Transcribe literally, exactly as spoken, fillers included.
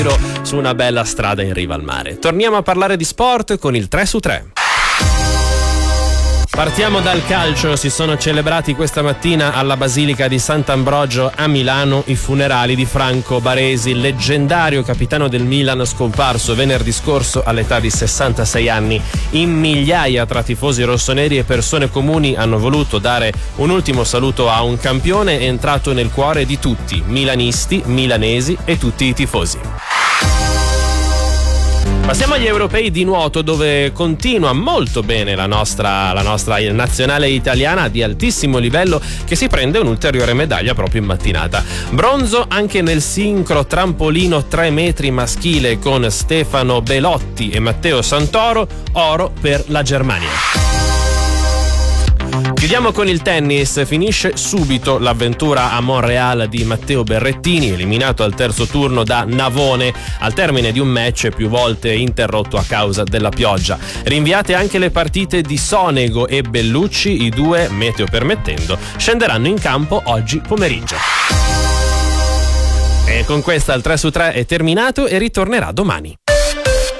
su una bella strada in riva al mare. Torniamo a parlare di sport con il tre su tre. Partiamo dal calcio. Si sono celebrati questa mattina alla Basilica di Sant'Ambrogio a Milano i funerali di Franco Baresi, leggendario capitano del Milan scomparso venerdì scorso all'età di sessantasei anni. In migliaia tra tifosi rossoneri e persone comuni hanno voluto dare un ultimo saluto a un campione entrato nel cuore di tutti, milanisti, milanesi e tutti i tifosi. Passiamo agli europei di nuoto, dove continua molto bene la nostra, la nostra nazionale italiana di altissimo livello, che si prende un'ulteriore medaglia proprio in mattinata. Bronzo anche nel sincro trampolino tre metri maschile con Stefano Belotti e Matteo Santoro, oro per la Germania. Chiudiamo con il tennis. Finisce subito l'avventura a Montreal di Matteo Berrettini, eliminato al terzo turno da Navone al termine di un match più volte interrotto a causa della pioggia. Rinviate anche le partite di Sonego e Bellucci, i due, meteo permettendo, scenderanno in campo oggi pomeriggio. E con questa il tre su tre è terminato e ritornerà domani.